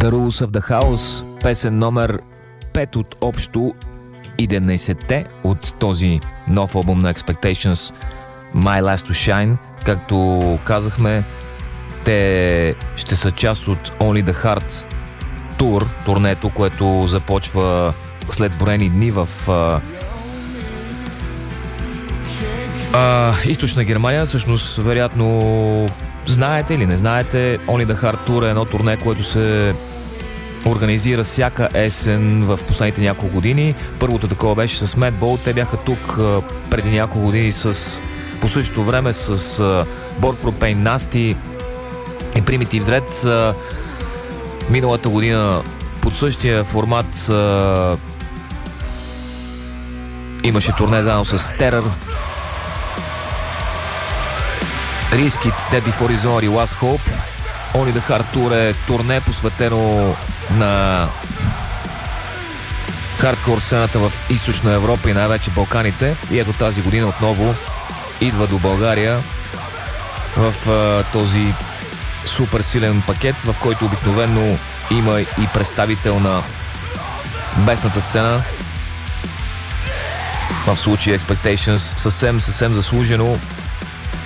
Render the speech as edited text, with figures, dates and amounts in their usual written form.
The Rules of the House, песен номер 5 от общо 11-те от този нов албум на Expectations, My Last to Shine. Както казахме, те ще са част от Only the Heart Tour, турнето, което започва след броени дни в източна Германия. Всъщност, вероятно, знаете или не знаете, Only the Heart Tour е едно турне, което се организира всяка есен в последните няколко години. Първото такова беше с Madball. Те бяха тук преди няколко години по същото време с Born for Pain, Nasty и Primitive Dread. Миналата година под същия формат имаше турне заедно с Terror, Risk It, Dead Before His Own и Last Hope. Only the Heart Tour е турне, посветено на хардкор сцената в Източна Европа и най-вече Балканите. И ето тази година отново идва до България в този супер силен пакет, в който обикновено има и представител на местната сцена. В случая Expectations съвсем заслужено